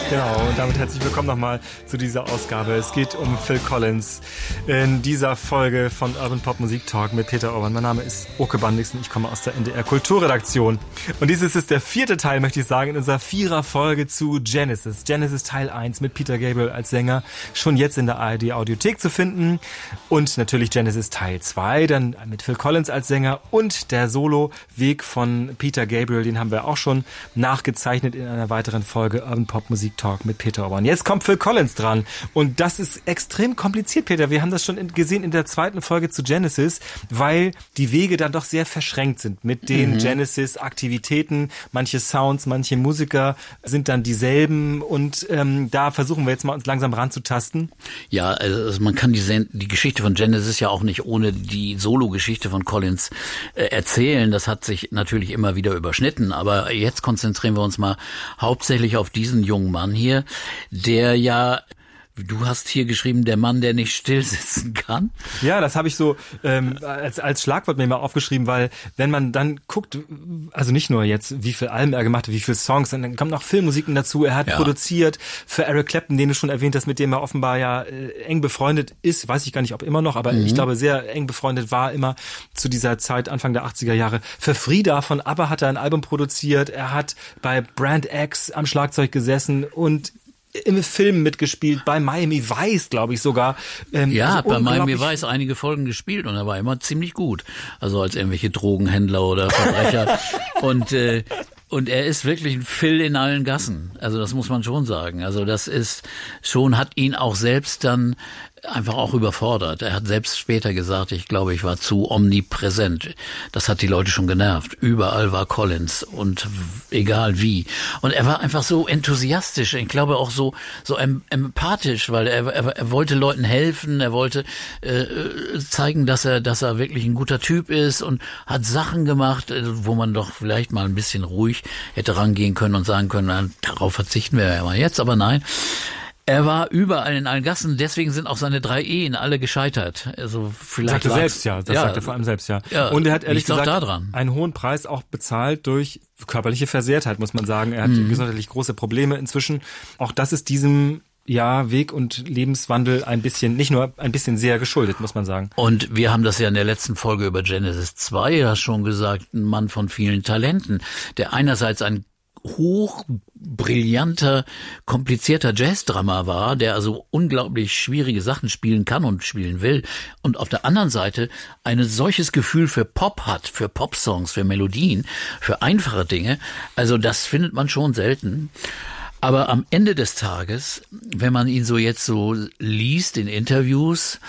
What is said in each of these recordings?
Genau, und damit herzlich willkommen nochmal zu dieser Ausgabe. Es geht um Phil Collins in dieser Folge von Urban Pop Musik Talk mit Peter Orban. Mein Name ist Oke Bandixen, ich komme aus der NDR Kulturredaktion. Und dieses ist der 4. Teil, möchte ich sagen, in unserer 4er-Folge zu Genesis. Genesis Teil 1 mit Peter Gabriel als Sänger, schon jetzt in der ARD Audiothek zu finden. Und natürlich Genesis Teil 2, dann mit Phil Collins als Sänger und der Solo-Weg von Peter Gabriel, den haben wir auch schon nachgezeichnet in einer weiteren Folge Urban Pop Musik Talk mit Peter Orban. Jetzt kommt Phil Collins dran und das ist extrem kompliziert, Peter. Wir haben das schon gesehen in der 2. Folge zu Genesis, weil die Wege dann doch sehr verschränkt sind mit den Genesis-Aktivitäten. Manche Sounds, manche Musiker sind dann dieselben und da versuchen wir jetzt mal uns langsam ranzutasten. Ja, also man kann die Geschichte von Genesis ja auch nicht ohne die Solo-Geschichte von Collins erzählen. Das hat sich natürlich immer wieder überschnitten, aber jetzt konzentrieren wir uns mal hauptsächlich auf diesen jungen Mann hier, der ja, du hast hier geschrieben, der Mann, der nicht still sitzen kann. Ja, das habe ich so als Schlagwort mir mal aufgeschrieben, weil wenn man dann guckt, also nicht nur jetzt, wie viel Alben er gemacht hat, wie viele Songs, dann kommen noch Filmmusiken dazu. Er hat produziert für Eric Clapton, den du schon erwähnt hast, mit dem er offenbar ja eng befreundet ist. Weiß ich gar nicht, ob immer noch, aber ich glaube, sehr eng befreundet war immer zu dieser Zeit, Anfang der 80er Jahre. Für Frida von ABBA hat er ein Album produziert. Er hat bei Brand X am Schlagzeug gesessen und im Film mitgespielt, bei Miami Vice, glaube ich sogar. Ja, also bei Miami Vice einige Folgen gespielt und er war immer ziemlich gut. Also als irgendwelche Drogenhändler oder Verbrecher. Und er ist wirklich ein Phil in allen Gassen. Also das muss man schon sagen. Also das ist schon, hat ihn auch selbst dann einfach auch überfordert. Er hat selbst später gesagt, ich glaube, ich war zu omnipräsent. Das hat die Leute schon genervt. Überall war Collins und egal wie. Und er war einfach so enthusiastisch. Ich glaube auch so empathisch, weil er wollte Leuten helfen. Er wollte zeigen, dass er wirklich ein guter Typ ist und hat Sachen gemacht, wo man doch vielleicht mal ein bisschen ruhig hätte rangehen können und sagen können, darauf verzichten wir ja mal jetzt. Aber nein. Er war überall in allen Gassen, deswegen sind auch seine 3 Ehen alle gescheitert. Also vielleicht sagt er selbst, ja. Das sagt er vor allem selbst, ja. Und er hat ehrlich gesagt einen hohen Preis auch bezahlt durch körperliche Versehrtheit, muss man sagen. Er hat gesundheitlich große Probleme inzwischen. Auch das ist diesem Weg und Lebenswandel ein bisschen, nicht nur ein bisschen sehr geschuldet, muss man sagen. Und wir haben das ja in der letzten Folge über Genesis 2 ja schon gesagt, ein Mann von vielen Talenten, der einerseits ein hochbrillanter, komplizierter Jazzdrummer war, der also unglaublich schwierige Sachen spielen kann und spielen will und auf der anderen Seite ein solches Gefühl für Pop hat, für Popsongs, für Melodien, für einfache Dinge. Also das findet man schon selten. Aber am Ende des Tages, wenn man ihn so jetzt so liest in Interviews,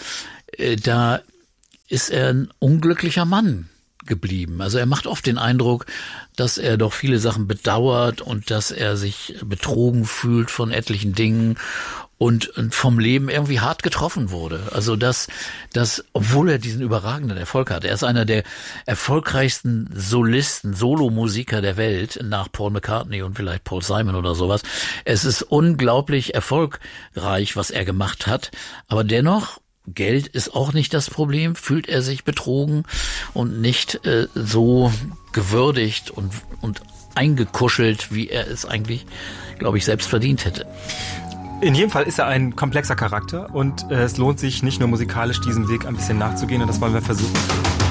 da ist er ein unglücklicher Mann geblieben. Also er macht oft den Eindruck, dass er doch viele Sachen bedauert und dass er sich betrogen fühlt von etlichen Dingen und vom Leben irgendwie hart getroffen wurde. Also dass obwohl er diesen überragenden Erfolg hat, er ist einer der erfolgreichsten Solisten, Solomusiker der Welt, nach Paul McCartney und vielleicht Paul Simon oder sowas. Es ist unglaublich erfolgreich, was er gemacht hat, aber dennoch, Geld ist auch nicht das Problem, fühlt er sich betrogen und nicht so gewürdigt und eingekuschelt, wie er es eigentlich, glaube ich, selbst verdient hätte. In jedem Fall ist er ein komplexer Charakter und es lohnt sich nicht nur musikalisch diesem Weg ein bisschen nachzugehen und das wollen wir versuchen.